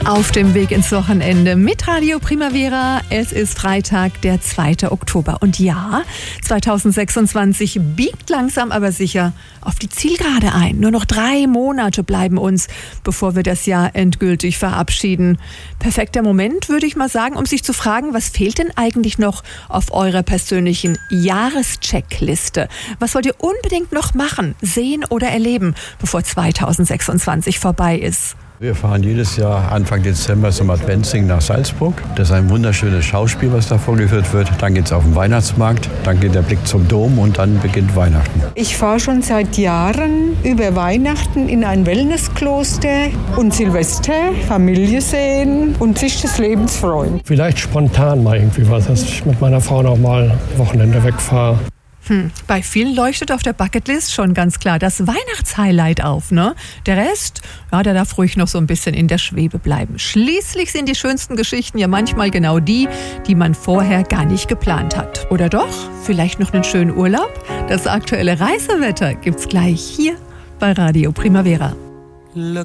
Auf dem Weg ins Wochenende mit Radio Primavera. Es ist Freitag, der 2. Oktober. Und ja, 2026 biegt langsam aber sicher auf die Zielgerade ein. Nur noch 3 Monate bleiben uns, bevor wir das Jahr endgültig verabschieden. Perfekter Moment, würde ich mal sagen, um sich zu fragen, was fehlt denn eigentlich noch auf eurer persönlichen Jahrescheckliste? Was wollt ihr unbedingt noch machen, sehen oder erleben, bevor 2026 vorbei ist? Wir fahren jedes Jahr Anfang Dezember zum Adventssingen nach Salzburg. Das ist ein wunderschönes Schauspiel, was da vorgeführt wird. Dann geht es auf den Weihnachtsmarkt, dann geht der Blick zum Dom und dann beginnt Weihnachten. Ich fahre schon seit Jahren über Weihnachten in ein Wellnesskloster und Silvester, Familie sehen und sich des Lebens freuen. Vielleicht spontan mal irgendwie was, dass ich mit meiner Frau noch mal Wochenende wegfahre. Bei vielen leuchtet auf der Bucketlist schon ganz klar das Weihnachtshighlight auf, ne? Der Rest, ja, der darf ruhig noch so ein bisschen in der Schwebe bleiben. Schließlich sind die schönsten Geschichten ja manchmal genau die, die man vorher gar nicht geplant hat. Oder doch? Vielleicht noch einen schönen Urlaub? Das aktuelle Reisewetter gibt's gleich hier bei Radio Primavera. Look